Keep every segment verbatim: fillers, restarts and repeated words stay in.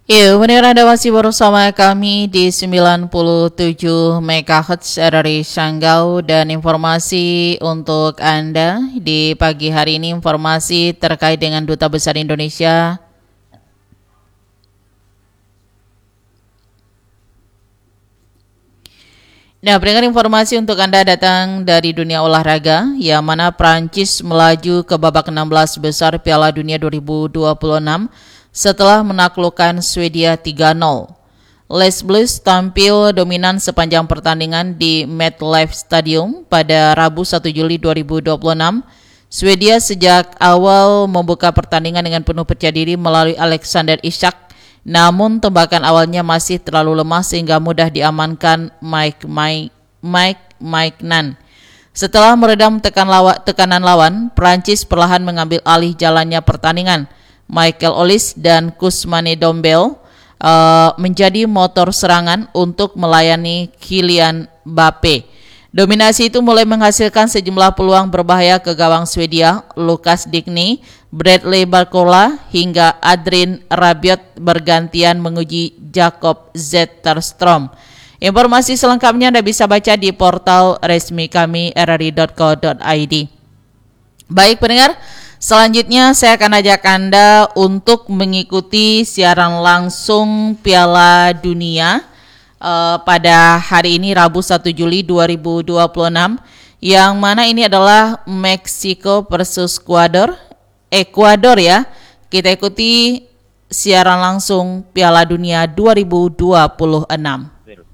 Ya, benar Anda masih bersama kami di sembilan puluh tujuh megahertz dari Sanggau dan informasi untuk Anda di pagi hari ini informasi terkait dengan Duta Besar Indonesia. Nah, pendengar informasi untuk Anda datang dari dunia olahraga, yang mana Prancis melaju ke babak enam belas besar Piala Dunia dua ribu dua puluh enam setelah menaklukkan Swedia tiga nol. Les Bleus tampil dominan sepanjang pertandingan di MetLife Stadium pada Rabu satu Juli dua ribu dua puluh enam. Swedia sejak awal membuka pertandingan dengan penuh percaya diri melalui Alexander Isak. Namun tembakan awalnya masih terlalu lemah sehingga mudah diamankan Mike Mike Mike Mike Nan. Setelah meredam tekan lawa, tekanan lawan, Prancis perlahan mengambil alih jalannya pertandingan. Michael Olise dan Kousmane Dombele uh, menjadi motor serangan untuk melayani Kylian Mbappe. Dominasi itu mulai menghasilkan sejumlah peluang berbahaya ke gawang Swedia. Lucas Digne, Bradley Barcola hingga Adrien Rabiot bergantian menguji Jakob Zetterstrom. Informasi selengkapnya Anda bisa baca di portal resmi kami r r i dot co dot i d. Baik pendengar, selanjutnya saya akan ajak Anda untuk mengikuti siaran langsung Piala Dunia uh, pada hari ini Rabu satu Juli dua ribu dua puluh enam, yang mana ini adalah Meksiko versus Ekuador. Ekuador ya. Kita ikuti siaran langsung Piala Dunia dua ribu dua puluh enam.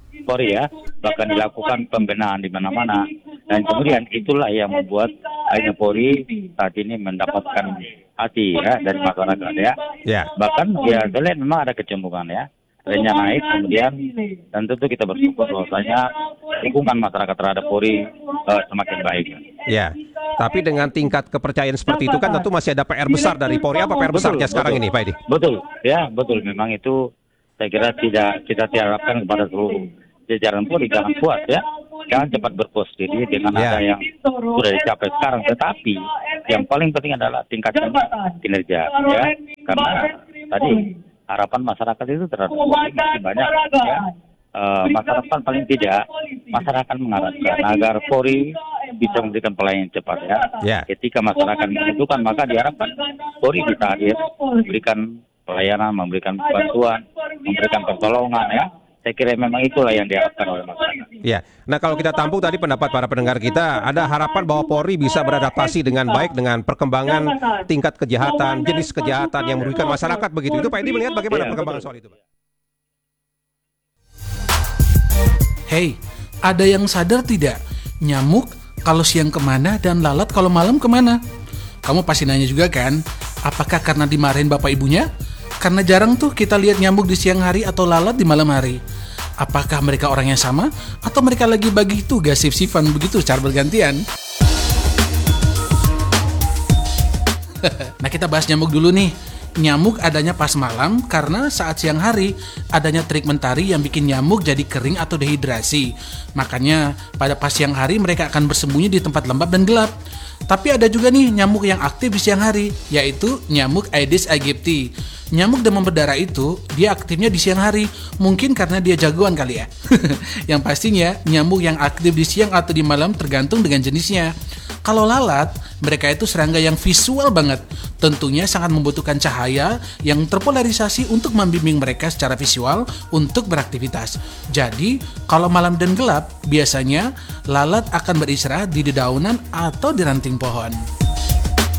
Korea bahkan dilakukan pembenahan di mana-mana, dan kemudian itulah yang membuat akhirnya Polri saat ini mendapatkan hati ya dari masyarakat ya. Ya. Bahkan ya saya memang ada kecemburuan ya, trennya naik kemudian, dan tentu kita bersyukur bahwasanya dukungan masyarakat terhadap Polri uh, semakin baik. Ya. Tapi dengan tingkat kepercayaan seperti itu kan tentu masih ada P R besar dari Polri. Apa P R besarnya betul, sekarang betul. ini, Pak Edi? Betul, ya betul. Memang itu saya kira tidak kita diharapkan kepada seluruh jajaran Polri, jangan puas ya, jangan cepat berpuas diri dengan Ya. ada yang sudah dicapai sekarang. Tetapi yang paling penting adalah tingkatkan kinerja ya, karena tadi harapan masyarakat itu terhadap Polri masih banyak ya. Uh, masyarakat paling tidak masyarakat mengharapkan agar Polri bisa memberikan pelayanan cepat ya. Ya. Ketika masyarakat membutuhkan maka diharapkan Polri bisa hadir, memberikan pelayanan, memberikan bantuan, memberikan pertolongan ya. Saya kira memang itulah yang diharapkan oleh masyarakat. Ya. Nah, kalau kita tampung tadi pendapat para pendengar kita, ada harapan bahwa Polri bisa beradaptasi dengan baik dengan perkembangan tingkat kejahatan, jenis kejahatan yang merugikan masyarakat begitu. Itu Pak Edi melihat bagaimana Ya, perkembangan betul. soal itu, Pak? Hei, ada yang sadar tidak? Nyamuk kalau siang kemana dan lalat kalau malam kemana? Kamu pasti nanya juga kan? Apakah karena dimarahin bapak ibunya? Karena jarang tuh kita lihat nyamuk di siang hari atau lalat di malam hari. Apakah mereka orang yang sama? Atau mereka lagi bagi tugas sif-sifan begitu secara bergantian? Nah, kita bahas nyamuk dulu nih. Nyamuk adanya pas malam karena saat siang hari adanya terik mentari yang bikin nyamuk jadi kering atau dehidrasi. Makanya pada pas siang hari mereka akan bersembunyi di tempat lembab dan gelap. Tapi ada juga nih nyamuk yang aktif di siang hari, yaitu nyamuk Aedes aegypti. Nyamuk demam berdarah itu dia aktifnya di siang hari, mungkin karena dia jagoan kali ya. Yang pastinya nyamuk yang aktif di siang atau di malam tergantung dengan jenisnya. Kalau lalat, mereka itu serangga yang visual banget. Tentunya sangat membutuhkan cahaya yang terpolarisasi untuk membimbing mereka secara visual untuk beraktivitas. Jadi, kalau malam dan gelap, biasanya lalat akan beristirahat di dedaunan atau di ranting pohon.